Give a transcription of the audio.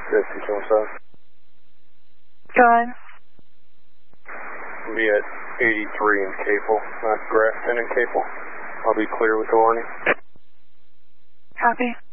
Yes, 227. Go ahead. I'll be at 83 in Capel, not Grafton and Capel. I'll be clear with the warning. Copy.